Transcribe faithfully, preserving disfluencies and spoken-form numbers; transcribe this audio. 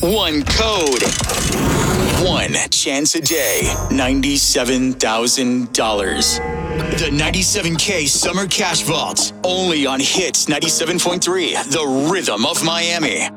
one code, one chance a day, ninety-seven thousand dollars. The ninety-seven K Summer Cash Vault, only on Hits ninety-seven point three, the rhythm of Miami.